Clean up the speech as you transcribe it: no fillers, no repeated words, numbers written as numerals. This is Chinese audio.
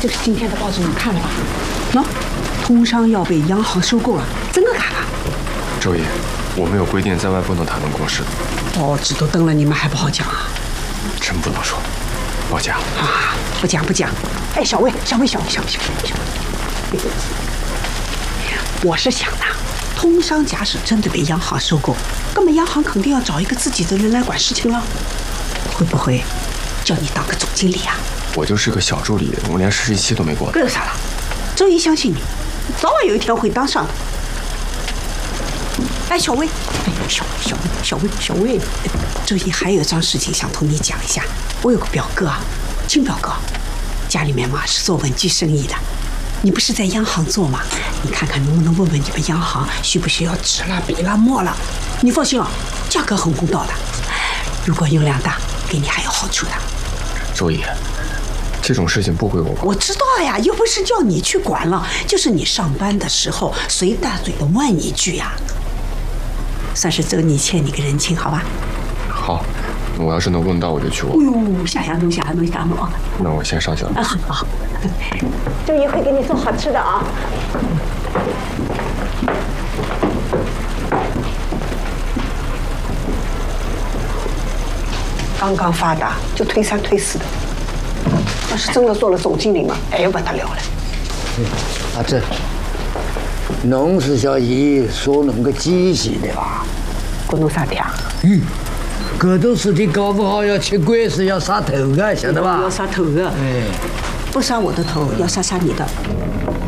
这个今天的报纸你看了吧？喏，通商要被央行收购了，真的假的？ 周姨，我们有规定，在外不能谈论国事。 报纸都登了，你们还不好讲啊？ 真不能说，报价啊，不讲不讲。哎，小魏，我是想呢，通商假使真的被央行收购，那么央行肯定要找一个自己的人来管事情了。会不会叫你当个总经理啊？ 我就是个小助理，我连实习期都没过。 这有啥了？周姨相信你，早晚有一天会当上的。哎，小魏，小魏，周姨还有一桩事情想同你讲一下。我有个表哥啊，亲表哥，家里面嘛是做文具生意的。你不是在央行做吗？你看看能不能问问你们央行需不需要纸啦、笔啦、墨了？你放心啊，价格很公道的。如果用量大，给你还有好处的。 周姨，这种事情不归我管。 我知道呀，又不是叫你去管了，就是你上班的时候随大嘴的问一句呀，算是周你欠你个人情，好吧？ 好，我要是能问到我就去问。 哎呦，下东啊！ 那我先上去了。 啊，好，周姨会给你做好吃的啊。刚刚发达就推三推四的，要是真的做了总经理嘛，哎不得了了。 阿珍，侬是小姨说侬个机器的吧？ 关侬啥的啊？ 搿种事体搞不好要吃官司，要杀头的，晓得吧？ 要杀头的，不杀我的头，要杀你的。